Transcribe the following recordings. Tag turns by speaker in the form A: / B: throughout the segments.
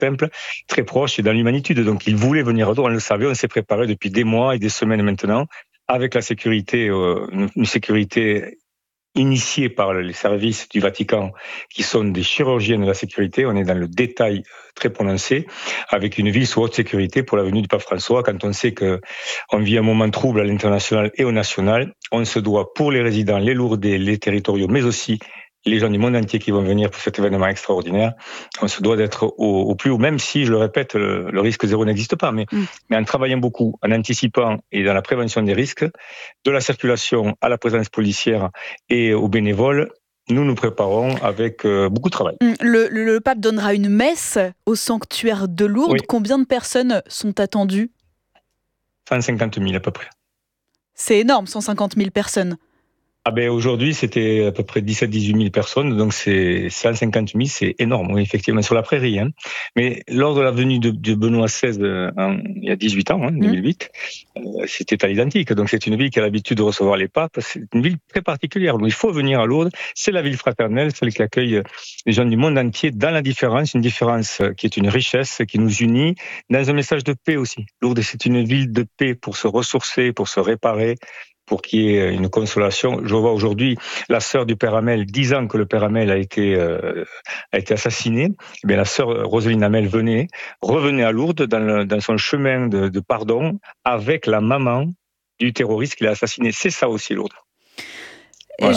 A: simple, très proche et dans l'humanitude. Donc il voulait venir à Lourdes, on le savait, on s'est préparé depuis des mois et des semaines maintenant, avec la sécurité, une sécurité initiée par les services du Vatican, qui sont des chirurgiens de la sécurité. On est dans le détail très prononcé, avec une ville sous haute sécurité pour la venue du pape François. Quand on sait que on vit un moment trouble à l'international et au national, on se doit, pour les résidents, les Lourdais, les territoriaux, mais aussi les gens du monde entier qui vont venir pour cet événement extraordinaire, on se doit d'être au plus haut, même si, je le répète, le risque zéro n'existe pas, mais en travaillant beaucoup, en anticipant et dans la prévention des risques, de la circulation à la présence policière et aux bénévoles, nous nous préparons avec beaucoup de travail.
B: Le pape donnera une messe au sanctuaire de Lourdes.
A: Oui.
B: Combien de personnes sont attendues ?
A: 150 000 à peu près.
B: C'est énorme, 150 000 personnes.
A: Aujourd'hui, c'était à peu près 17-18 000 personnes, donc c'est 150 000, c'est énorme, oui, effectivement, sur la prairie. Mais lors de la venue de Benoît XVI, il y a 18 ans, 2008, c'était à l'identique. Donc c'est une ville qui a l'habitude de recevoir les papes, c'est une ville très particulière. Donc il faut venir à Lourdes, c'est la ville fraternelle, celle qui accueille les gens du monde entier dans la différence, une différence qui est une richesse, qui nous unit, dans un message de paix aussi. Lourdes, c'est une ville de paix pour se ressourcer, pour se réparer, pour qu'il y ait une consolation. Je vois aujourd'hui la sœur du Père Hamel, 10 ans que le Père Hamel a été assassiné. Eh bien, la sœur Roselyne Hamel revenait à Lourdes dans son chemin de pardon avec la maman du terroriste qui l'a assassiné. C'est ça aussi Lourdes.
B: Voilà.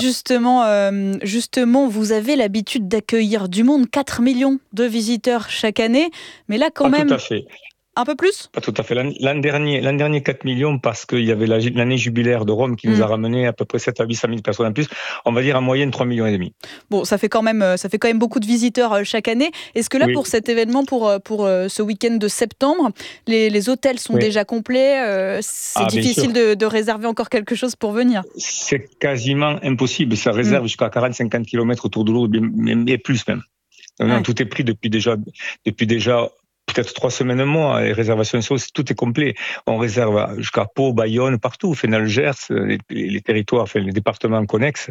B: Et justement, vous avez l'habitude d'accueillir du monde, 4 millions de visiteurs chaque année, mais là quand même...
A: Tout à fait.
B: Un peu plus ?
A: Pas tout à fait. L'an dernier 4 millions parce qu'il y avait l'année jubilaire de Rome qui nous a ramené à peu près 700 à 800 000 personnes en plus. On va dire en moyenne 3,5 millions.
B: Bon, ça fait quand même beaucoup de visiteurs chaque année. Est-ce que là, pour cet événement, pour ce week-end de septembre, les hôtels sont déjà complets c'est difficile de réserver encore quelque chose pour venir ?
A: C'est quasiment impossible. Ça réserve jusqu'à 40-50 km autour de Lourdes, et plus même. Non, tout est pris depuis déjà peut-être 3 semaines, un mois. Les réservations, tout est complet. On réserve jusqu'à Pau, Bayonne, partout. Dans le Gers, les territoires, les départements connexes,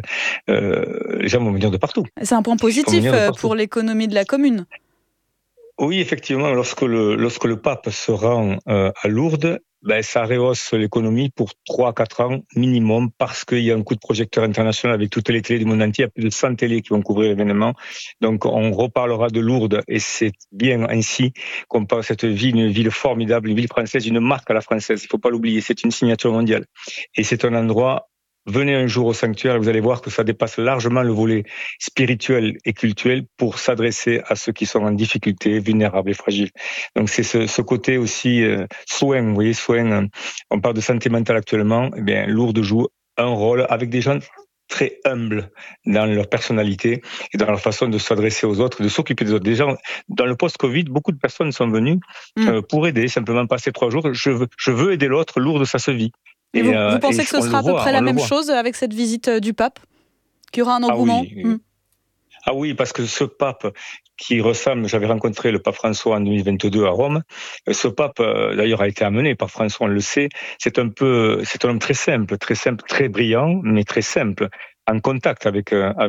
A: les gens vont venir de partout.
B: C'est un point positif pour l'économie de la commune.
A: Oui, effectivement, lorsque le pape se rend à Lourdes, ça rehausse l'économie pour 3-4 ans minimum parce qu'il y a un coup de projecteur international avec toutes les télés du monde entier. Il y a plus de 100 télés qui vont couvrir l'événement. Donc, on reparlera de Lourdes et c'est bien ainsi qu'on parle de cette ville, une ville formidable, une ville française, une marque à la française. Il ne faut pas l'oublier, c'est une signature mondiale. Et c'est un endroit... Venez un jour au sanctuaire, vous allez voir que ça dépasse largement le volet spirituel et culturel pour s'adresser à ceux qui sont en difficulté, vulnérables et fragiles. Donc c'est ce côté aussi soin, vous voyez, soin. On parle de santé mentale actuellement. Eh bien, Lourdes joue un rôle avec des gens très humbles dans leur personnalité et dans leur façon de s'adresser aux autres, de s'occuper des autres. Déjà, dans le post-Covid, beaucoup de personnes sont venues pour aider, simplement passer 3 jours. Je veux aider l'autre, Lourdes, ça se vit.
B: Et vous pensez que ce sera à peu près la même chose avec cette visite du pape ? Qu'il y aura un engouement ?
A: Ah oui, parce que ce pape qui ressemble, j'avais rencontré le pape François en 2022 à Rome, ce pape d'ailleurs a été amené par François, on le sait, c'est un homme très simple, très brillant, mais très simple, en contact avec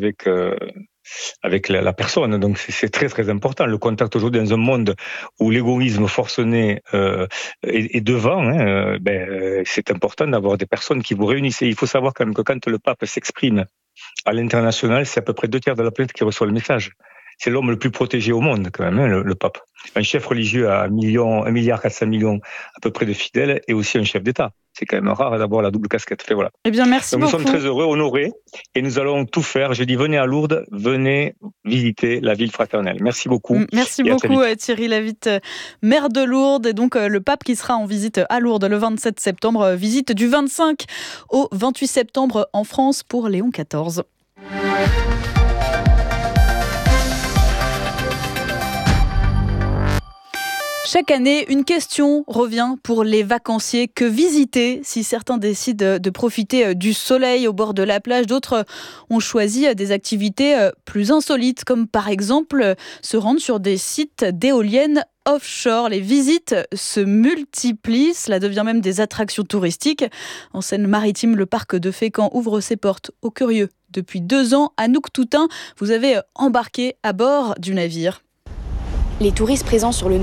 A: la personne. Donc c'est très très important. Le contact aujourd'hui dans un monde où l'égoïsme forcené est devant, c'est important d'avoir des personnes qui vous réunissent. Et il faut savoir quand même que quand le pape s'exprime à l'international, c'est à peu près 2/3 de la planète qui reçoit le message. C'est l'homme le plus protégé au monde quand même, le pape. Un chef religieux à 1,4 milliard à peu près de fidèles et aussi un chef d'État. C'est quand même rare d'avoir la double casquette. Voilà.
B: Eh bien, merci beaucoup.
A: Nous sommes très heureux, honorés, et nous allons tout faire. Je dis, venez à Lourdes, venez visiter la ville fraternelle. Merci beaucoup.
B: Merci beaucoup Thierry Lavitte, maire de Lourdes, et donc le pape qui sera en visite à Lourdes le 27 septembre, visite du 25 au 28 septembre en France pour Léon XIV. Chaque année, une question revient pour les vacanciers. Que visiter si certains décident de profiter du soleil au bord de la plage? D'autres ont choisi des activités plus insolites, comme par exemple se rendre sur des sites d'éoliennes offshore. Les visites se multiplient, cela devient même des attractions touristiques. En Seine-Maritime, le parc de Fécamp ouvre ses portes aux curieux. Depuis 2 ans, Anouk Toutain, vous avez embarqué à bord du navire.
C: Les touristes présents sur le